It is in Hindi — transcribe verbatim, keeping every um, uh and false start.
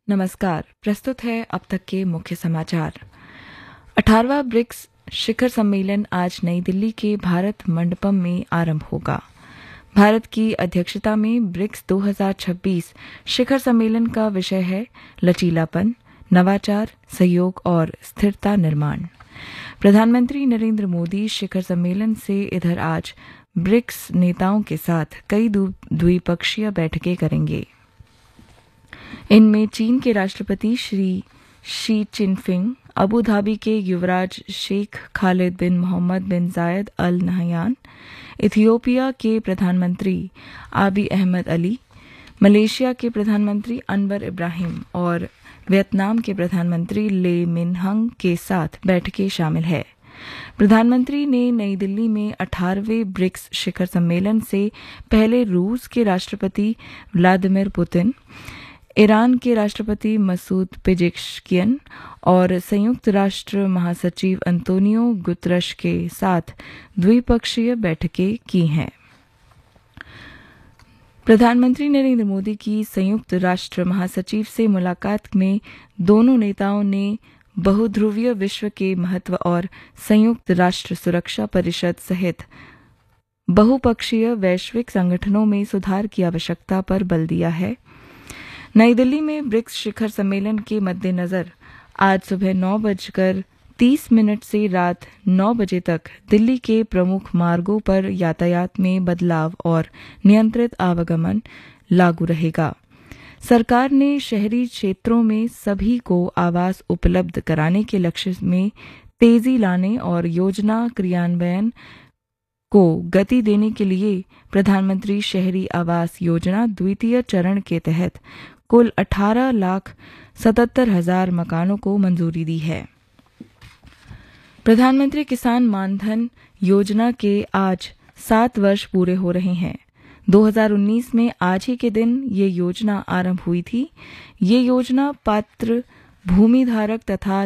नमस्कार। प्रस्तुत है अब तक के मुख्य समाचार। अठारहवां ब्रिक्स शिखर सम्मेलन आज नई दिल्ली के भारत मंडपम में आरंभ होगा। भारत की अध्यक्षता में ब्रिक्स दो हज़ार छब्बीस शिखर सम्मेलन का विषय है लचीलापन, नवाचार, सहयोग और स्थिरता निर्माण। प्रधानमंत्री नरेंद्र मोदी शिखर सम्मेलन से इधर आज ब्रिक्स नेताओं के साथ कई द्विपक्षीय बैठकें करेंगे। इनमें चीन के राष्ट्रपति Shri Xi Jinping, Abu Dhabi के युवराज शेख खालिद बिन मोहम्मद बिन जायद अल नहयान, इथियोपिया के प्रधानमंत्री आबी अहमद अली, मलेशिया के प्रधानमंत्री अनवर इब्राहिम और वियतनाम के प्रधानमंत्री ले मिन हंग के साथ बैठकें शामिल है। प्रधानमंत्री ने नई दिल्ली में अठारहवें ब्रिक्स शिखर सम्मेलन से पहले रूस के राष्ट्रपति व्लादिमीर पुतिन, ईरान के राष्ट्रपति मसूद पेजेश्कियन और संयुक्त राष्ट्र महासचिव अंतोनियो गुतरश के साथ द्विपक्षीय बैठकें की हैं। प्रधानमंत्री नरेंद्र मोदी की संयुक्त राष्ट्र महासचिव से मुलाकात में दोनों नेताओं ने बहुध्रुवीय विश्व के महत्व और संयुक्त राष्ट्र सुरक्षा परिषद सहित बहुपक्षीय वैश्विक संगठनों में सुधार की आवश्यकता पर बल दिया है। नई दिल्ली में ब्रिक्स शिखर सम्मेलन के मद्देनजर आज सुबह नौ बजकर तीस मिनट से रात नौ बजे तक दिल्ली के प्रमुख मार्गों पर यातायात में बदलाव और नियंत्रित आवागमन लागू रहेगा। सरकार ने शहरी क्षेत्रों में सभी को आवास उपलब्ध कराने के लक्ष्य में तेजी लाने और योजना क्रियान्वयन को गति देने के लिए प्रधानमंत्री शहरी आवास योजना द्वितीय चरण के तहत कुल अठारह लाख सतहत्तर हजार मकानों को मंजूरी दी है। प्रधानमंत्री किसान मानधन योजना के आज सात वर्ष पूरे हो रहे हैं। दो हज़ार उन्नीस में आज ही के दिन ये योजना आरंभ हुई थी। ये योजना पात्र भूमिधारक तथा